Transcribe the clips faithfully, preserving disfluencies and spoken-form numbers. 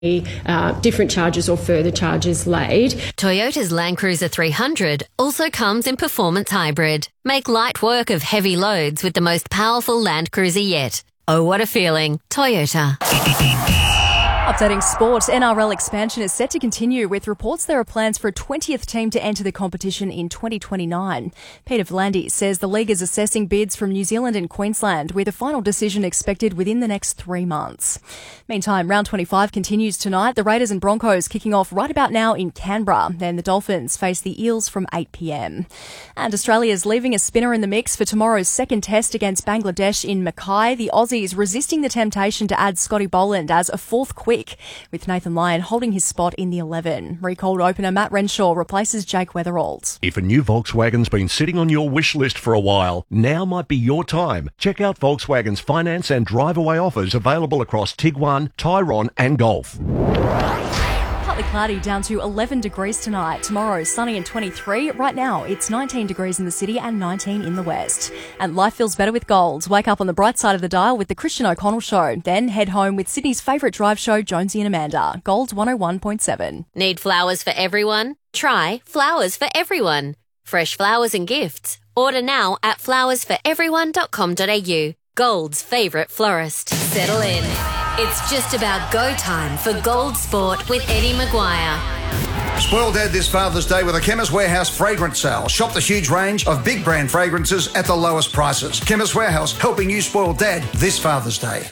Uh, different charges or further charges laid. Toyota's Land Cruiser three hundred also comes in performance hybrid. Make light work of heavy loads with the most powerful Land Cruiser yet. Oh, what a feeling. Toyota. Updating sport, N R L expansion is set to continue with reports there are plans for a twentieth team to enter the competition in twenty twenty-nine. Peter V'landys says the league is assessing bids from New Zealand and Queensland with a final decision expected within the next three months. Meantime, round twenty-five continues tonight. The Raiders and Broncos kicking off right about now in Canberra. Then the Dolphins face the Eels from eight p.m. And Australia's leaving a spinner in the mix for tomorrow's second test against Bangladesh in Mackay. The Aussies resisting the temptation to add Scotty Boland as a fourth quick, with Nathan Lyon holding his spot in the eleven. Recalled opener Matt Renshaw replaces Jake Weatherald. If a new Volkswagen's been sitting on your wish list for a while, now might be your time. Check out Volkswagen's finance and drive-away offers available across Tiguan, Tyrone and Golf. Partly cloudy down to eleven degrees tonight. Tomorrow, sunny and twenty-three. Right now, it's nineteen degrees in the city and nineteen in the west. And life feels better with Gold. Wake up on the bright side of the dial with the Christian O'Connell Show. Then head home with Sydney's favourite drive show, Jonesy and Amanda. Gold one oh one point seven. Need flowers for everyone? Try Flowers for Everyone. Fresh flowers and gifts. Order now at flowers for everyone dot com dot a u. Gold's favourite florist. Settle in. It's just about go time for Gold Sport with Eddie Maguire. Spoil Dad this Father's Day with a Chemist Warehouse fragrance sale. Shop the huge range of big brand fragrances at the lowest prices. Chemist Warehouse, helping you spoil Dad this Father's Day.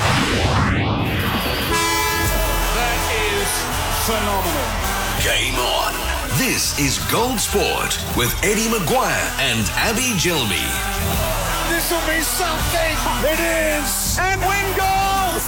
That is phenomenal. Game on. This is Gold Sport with Eddie Maguire and Abby Gilby. This will be something. It is. And win goal.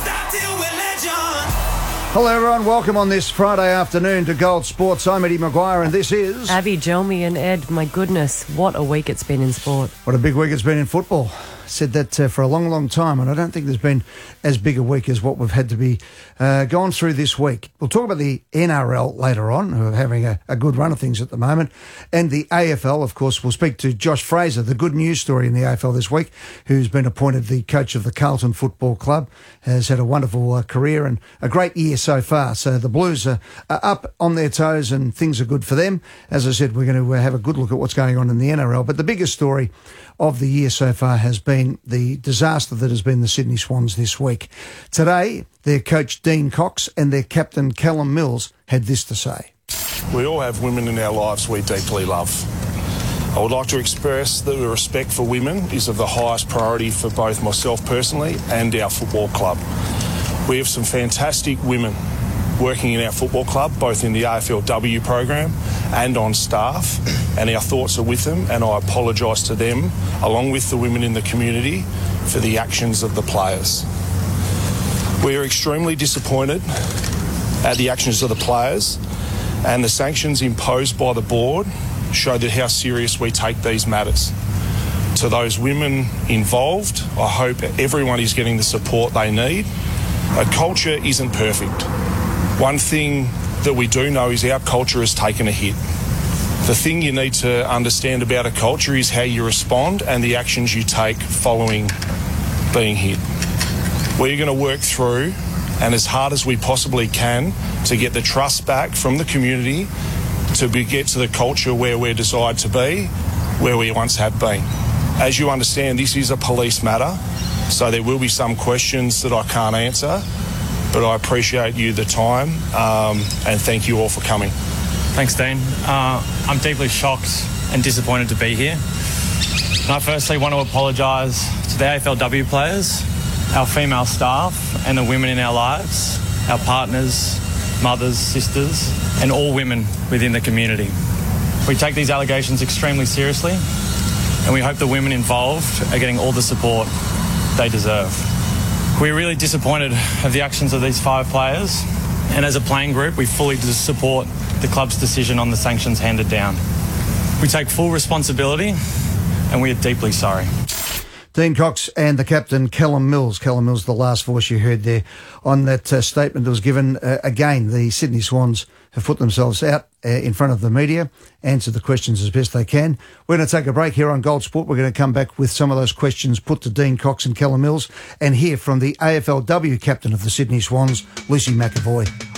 Hello everyone, welcome on this Friday afternoon to Gold Sports. I'm Eddie Maguire and this is... Abby, Jelmy and Ed, my goodness, what a week it's been in sport. What a big week it's been in football. Said that uh, for a long, long time, and I don't think there's been as big a week as what we've had to be uh, gone through this week. We'll talk about the N R L later on, who are having a, a good run of things at the moment, and the A F L, of course. We'll speak to Josh Fraser, the good news story in the A F L this week, who's been appointed the coach of the Carlton Football Club, has had a wonderful uh, career and a great year so far. So the Blues are, are up on their toes and things are good for them. As I said, we're going to have a good look at what's going on in the N R L, but the biggest story of the year so far has been the disaster that has been the Sydney Swans this week. Today, their coach Dean Cox and their captain Callum Mills had this to say. We all have women in our lives we deeply love. I would like to express that the respect for women is of the highest priority for both myself personally and our football club. We have some fantastic women working in our football club, both in the A F L W program and on staff, and our thoughts are with them, and I apologise to them, along with the women in the community, for the actions of the players. We are extremely disappointed at the actions of the players, and the sanctions imposed by the board show that how serious we take these matters. To those women involved, I hope everyone is getting the support they need. A culture isn't perfect. One thing that we do know is our culture has taken a hit. The thing you need to understand about a culture is how you respond and the actions you take following being hit. We're going to work through, and as hard as we possibly can, to get the trust back from the community to be, get to the culture where we're desired to be, where we once have been. As you understand, this is a police matter, so there will be some questions that I can't answer. But I appreciate you the time, um, and thank you all for coming. Thanks, Dean. Uh, I'm deeply shocked and disappointed to be here. And I firstly want to apologise to the A F L W players, our female staff and the women in our lives, our partners, mothers, sisters, and all women within the community. We take these allegations extremely seriously, and we hope the women involved are getting all the support they deserve. We're really disappointed of the actions of these five players, and as a playing group, we fully support the club's decision on the sanctions handed down. We take full responsibility, and we are deeply sorry. Dean Cox and the captain, Callum Mills. Callum Mills, the last voice you heard there on that uh, statement that was given. Uh, again, the Sydney Swans have put themselves out uh, in front of the media, answered the questions as best they can. We're going to take a break here on Gold Sport. We're going to come back with some of those questions put to Dean Cox and Callum Mills and hear from the A F L W captain of the Sydney Swans, Lucy McEvoy.